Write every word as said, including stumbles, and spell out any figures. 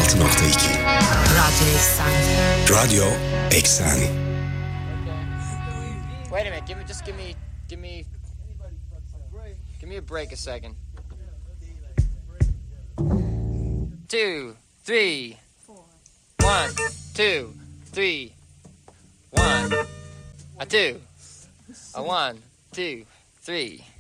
altı nokta iki. Radyo Eksen. Radyo Eksen. Wait a minute, give me just give me give me give me a break a second. Two, three, one, two, three, one, a two, a one, two, three.